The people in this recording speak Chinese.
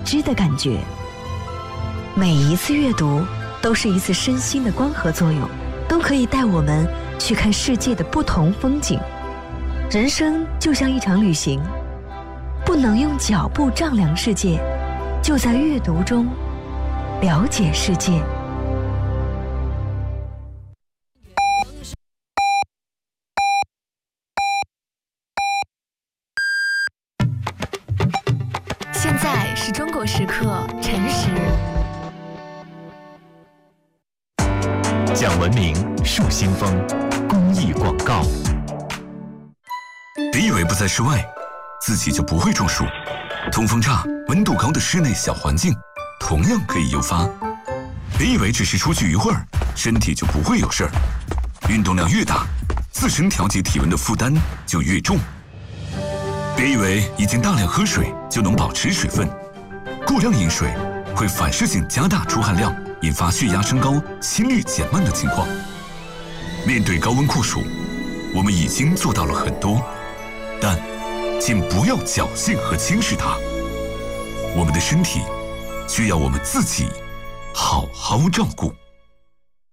知的感觉。每一次阅读都是一次身心的光合作用，都可以带我们去看世界的不同风景。人生就像一场旅行，不能用脚步丈量世界，就在阅读中了解世界。现在是中国时刻晨时。 讲文明树新风，公益广告。 别以为不在室外，自己就不会中暑。通风差、温度高的室内小环境，同样可以诱发。别以为只是出去一会儿，身体就不会有事儿。运动量越大，自身调节体温的负担就越重。别以为一天大量喝水就能保持水分，过量饮水会反射性加大出汗量，引发血压升高、心率减慢的情况。面对高温酷暑，我们已经做到了很多，但请不要侥幸和轻视它。我们的身体需要我们自己好好照顾。